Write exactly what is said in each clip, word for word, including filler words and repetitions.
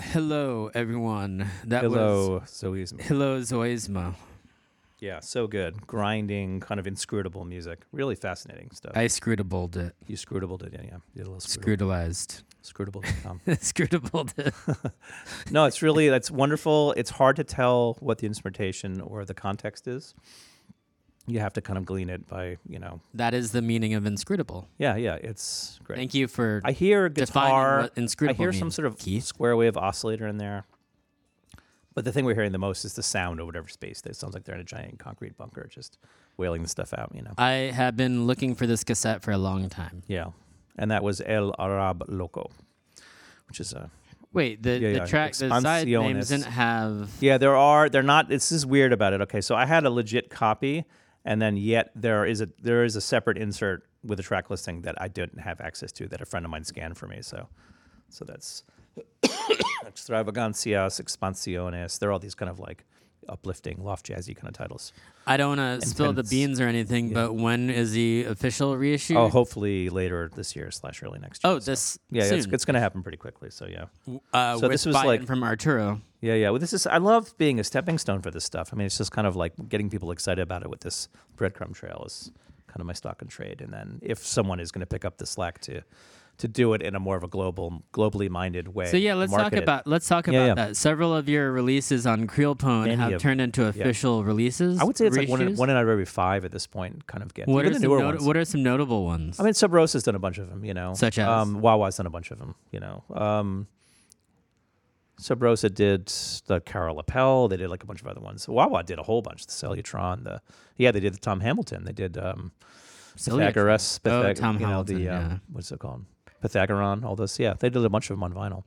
Hello, everyone. That Hello, was Zoisma. Hello Zoisma. Yeah, so good. Grinding, kind of inscrutable music. Really fascinating stuff. I scrutabled it. you scrutabled it, yeah. yeah. You did a little Scrutalized. scrutable. Scrutable dot com. Scrutabled it. No, it's really, that's wonderful. It's hard to tell what the instrumentation or the context is. You have to kind of glean it by, you know. That is the meaning of inscrutable. Yeah, yeah, it's great. Thank you for I hear a defining guitar. what inscrutable I hear some means, sort of Keith. square wave oscillator in there. But the thing we're hearing the most is the sound of whatever space. It sounds like they're in a giant concrete bunker just wailing the stuff out, you know. I have been looking for this cassette for a long time. Yeah. And that was El Arab Loco, which is a... Wait, the, Yeah, the yeah. track, the side names Expansiones. didn't have... Yeah, there are... They're not... This is weird about it. Okay, so I had a legit copy, and then yet there is a there is a separate insert with a track listing that I didn't have access to that a friend of mine scanned for me. So so that's... Extravagancias, Expansiones. They're all these kind of like uplifting, loft jazzy kind of titles. I don't want to spill the Infants. beans or anything, Yeah. but when is the official reissue? Oh, hopefully later this year slash early next year. Oh, so. this Yeah, soon. it's, it's going to happen pretty quickly. So yeah, Uh, So with this was buy-in like- from Arturo. yeah, yeah. Well, this is I love being a stepping stone for this stuff. I mean, it's just kind of like getting people excited about it with this breadcrumb trail is kind of my stock and trade. And then if someone is going to pick up the slack to to do it in a more of a global, globally minded way. So yeah, let's talk market it. about let's talk Yeah, about yeah. that. Several of your releases on Creelpone Many have of- turned into official releases. I would say it's like one in, reissues? one in out of every five at this point. Kind of getting What even are the some newer not- ones. what are some notable ones? I mean, Sub Rosa's done a bunch of them, you know. Such as? Um, Wawa's done a bunch of them, you know. Um, Sub Rosa did the Carol Lapel. They did like a bunch of other ones. Wawa did a whole bunch. The Cellutron. The yeah, they did the Tom Hamilton. They did um, Celia- Pythagoras. Oh, Pythag- Tom you know, Hamilton, the, um, yeah. what's it called? Pythagoron. All those. Yeah, they did a bunch of them on vinyl.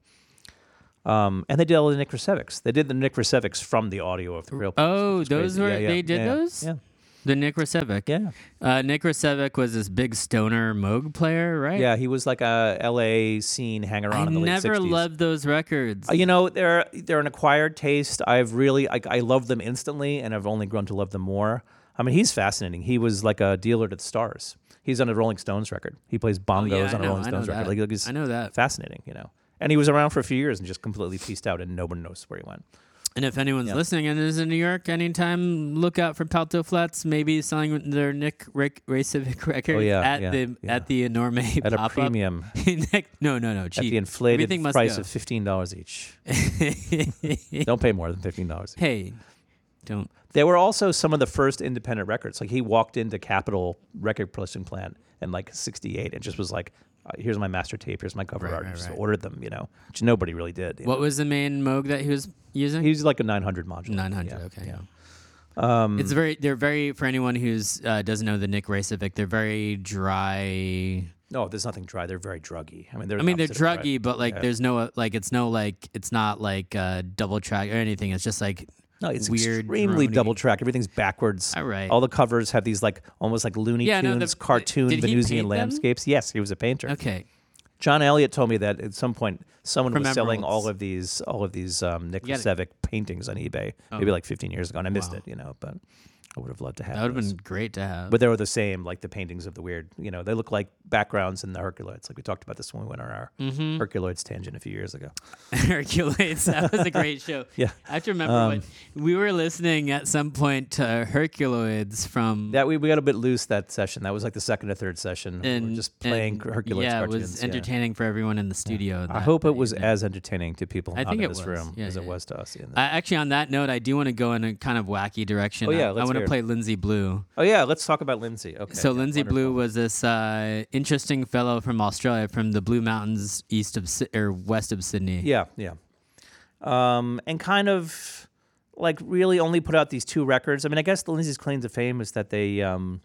Um, and they did all the Nick Racevics. They did the Nick Racevics from the audio of the real. Oh, those were- they did yeah, those? Yeah, The Nick Racevic. yeah. Uh, Nick Racevic was this big stoner Moog player, right? Yeah, he was like a L A scene hanger on I in the late never sixties. loved those records. Uh, You know, they're they're an acquired taste. I've really I, I love them instantly, and I've only grown to love them more. I mean, he's fascinating. He was like a dealer to the stars. He's on a Rolling Stones record. He plays bongos Oh, yeah, I on a know, Rolling I know Stones record. that. Like, like he's I know that. fascinating. You know, and he was around for a few years and just completely pieced out, and nobody knows where he went. And if anyone's Yeah. listening and is in New York anytime, look out for Palto Flats, maybe selling their Nick Rick Racevic records Oh, yeah, at yeah, the yeah. at the enorme At a pop-up. premium, no, no, no, at cheap. the inflated Everything must price go. of fifteen dollars each. Don't pay more than fifteen dollars. Hey, don't. They were also some of the first independent records. Like he walked into Capitol Record Production Plant in like sixty-eight and just was like, uh, "Here's my master tape. Here's my cover Right, art." right, And just right. ordered them, you know, which nobody really did. you What know. was the main Moog that he was using? He was like a nine hundred module. nine hundred. Yeah, Okay. Yeah. Um, It's very. They're very. For anyone who's uh, doesn't know the Nick Racevic, they're very dry. no, there's nothing dry. They're very druggy. I mean, they're. I the mean, they're opposite of dry. druggy, but like, Yeah. there's no uh, like, it's no like, it's not like uh, double track or anything. It's just like No, it's weird, extremely droney. double track. Everything's backwards. All right. All the covers have these like almost like Looney Yeah, no, the- Tunes cartoon did he Venusian paint them? landscapes. Yes, he was a painter. Okay. John Elliott told me that at some point someone From was selling Emeralds. all of these all of these um, Nick You gotta- Racevic paintings on eBay, Oh. maybe like fifteen years ago, and I missed Wow. it, you know. But I would have loved to have. That would have those. been great to have. But they were the same, like the paintings of the weird. You know, they look like backgrounds in the Herculoids. Like we talked about this when we went on our Mhm. Herculoids tangent a few years ago. Hercules. That was a great show. Yeah. I have to remember Um, what we were listening at some point to Herculoids from. That we, we got a bit loose that session. That was like the second or third session. we and were just playing and, Herculoids yeah, cartoons. it was entertaining for everyone in the studio. I that- hope that it was evening. as entertaining to people I not think in it this was. room Yeah, as it yeah. was to us. In Uh, actually, on that note, I do want to go in a kind of wacky direction. Oh, yeah, I, let's want hear to it. play Lindsay Blue. oh yeah, let's talk about Lindsay. Okay. So yeah, Lindsay Blue wonderful. was this uh, interesting fellow from Australia, from the Blue Mountains east of Sy- or west of Sydney. Yeah, yeah. Um, and kind of like really only put out these two records. I mean, I guess the Lindsay's claim to fame is that they um,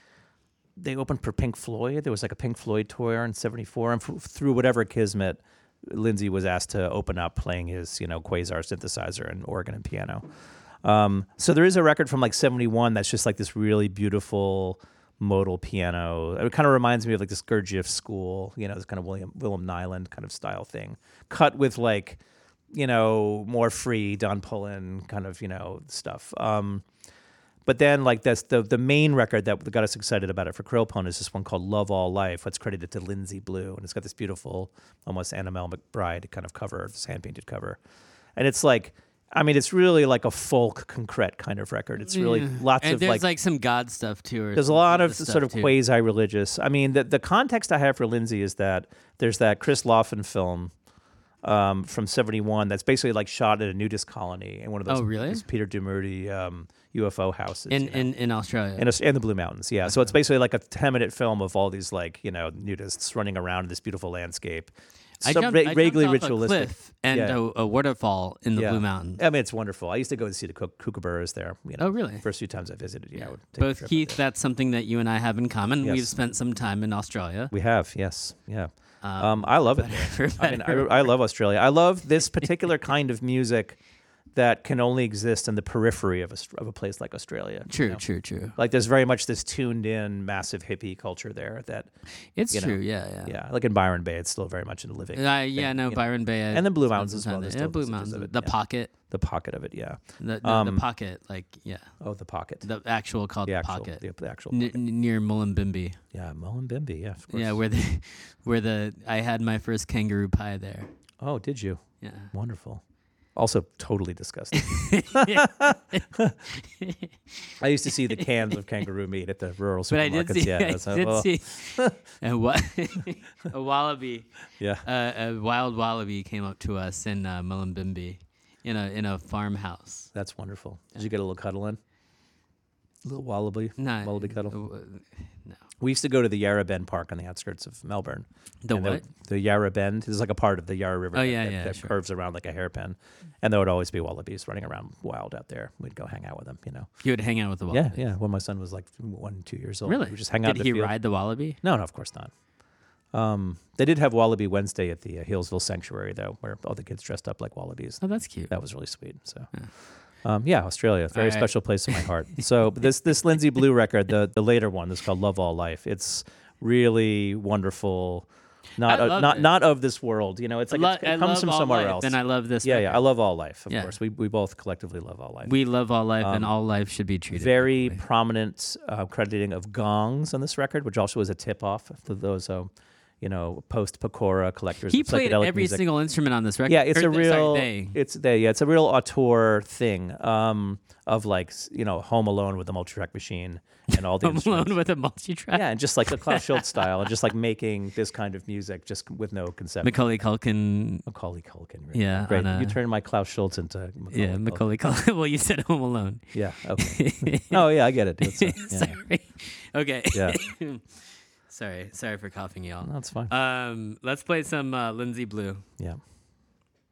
they opened for Pink Floyd. There was like a Pink Floyd tour in seventy-four, and f- through whatever kismet, Lindsay was asked to open up playing his, you know, Quasar synthesizer and organ and piano. Um, so there is a record from like seventy-one that's just like this really beautiful modal piano. It kind of reminds me of like this Gurdjieff school, you know, this kind of William Willem Nyland kind of style thing, cut with like, you know, more free Don Pullen kind of, you know, stuff. Um, But then, like that's the the main record that got us excited about it for Krillpone is this one called "Love All Life." It's credited to Lindsay Blue, and it's got this beautiful, almost Annabelle McBride kind of cover, this hand painted cover, and it's like. I mean, it's really like a folk concrete kind of record. It's really Yeah. lots and of there's like, like some God stuff too. Or there's a some lot of Jesus sort of stuff, too. quasi-religious. I mean, the the context I have for Lindsay is that there's that Chris Loffen film um, from seventy-one that's basically like shot at a nudist colony in one of those Oh, really? those Peter Dumurty um, U F O houses in you know, in, in Australia. in, Aus- in the Blue Mountains. Yeah, so it's basically like a ten-minute film of all these like you know nudists running around in this beautiful landscape. I So jumped, ra- I jumped vaguely off ritualistic. a cliff and Yeah. a, a waterfall in the Yeah. Blue Mountains. I mean, it's wonderful. I used to go and see the Kook- kookaburras there. You know, Oh, really? First few times I visited, yeah. I would take a Both trip up Keith, there. that's something that you and I have in common. Yes. We've spent some time in Australia. We have, yes, yeah. Um, Um, I love it. for there. I mean, better I, I love Australia. I love this particular kind of music that can only exist in the periphery of a, st- of a place like Australia. you True, know? true, true. Like there's very much this tuned in, massive hippie culture there. That It's you know, true, yeah, yeah. yeah, like in Byron Bay, it's still very much in the living. Uh, yeah, thing, no, you know. Byron Bay. I And the Blue spent Mountains some as well, time there's there. Yeah, still Blue vestiges Mountains. of it, The yeah. pocket. The pocket of it, yeah. The, the, Um, the pocket, like, yeah. Oh, the pocket. The actual called the the, actual, pocket. the, the actual. N- pocket. n- near Mullumbimby. Yeah, Mullumbimby. Yeah, of course. Yeah, where the where the I had my first kangaroo pie there. Oh, did you? Yeah. Wonderful. Also, totally disgusting. I used to see the cans of kangaroo meat at the rural But I supermarkets. did see, yeah, I that's how- did well, see a, wa- a wallaby, yeah. uh, a wild wallaby came up to us in uh, Mullumbimby, in a in a farmhouse. That's wonderful. Did you get a little cuddle in? A little wallaby? No, Wallaby cuddle? uh, no. We used to go to the Yarra Bend Park on the outskirts of Melbourne. The And what? The, the Yarra Bend is like a part of the Yarra River Oh, that, yeah, that, yeah, that sure. curves around like a hairpin. And there would always be wallabies running around wild out there. We'd go hang out with them, you know. You would hang out with the Yeah, wallaby. yeah. When my son was like one, two years old. Really? We would just hang out Did in he the field. ride the wallaby? No, no, of course not. Um, they did have Wallaby Wednesday at the uh, Hillsville Sanctuary, though, where all the kids dressed up like wallabies. Oh, that's cute. That was really sweet. So, Yeah. um, yeah, Australia, very All right. special place in my heart. So this this Lindsay Blue record, the the later one, is called Love All Life. It's really wonderful. Not I uh, love not it. not of this world. You know, it's like Lo- it's, it I comes love from all somewhere life, else. And I love this. yeah, yeah. I record. love All Life, of Yeah. course. We we both collectively love All Life. We love all life, and Um, all life should be treated. Very equally. prominent uh, crediting of gongs on this record, which also was a tip off to those, uh, you know, post Pecora collectors. He of played psychedelic every music. single instrument on this record. Yeah, it's Or a th- sorry, real. they. It's they. Yeah, it's a real auteur thing um, of like s- you know Home Alone with the multi-track machine and all the Home instruments. Alone with a multi-track. Yeah, and just like the Klaus Schultz style, and just like making this kind of music just with no concept. Macaulay Culkin. Macaulay Culkin. Really. Yeah, great. on a- You turned my Klaus Schultz into Macaulay Yeah, Culkin. Macaulay Culkin. Well, you said Home Alone. Yeah. Okay. oh yeah, I get it. It's, uh, yeah. Sorry. Okay. Yeah. sorry. Sorry for coughing, y'all. No, that's fine. Um, let's play some uh, Lindsay Blue. Yeah.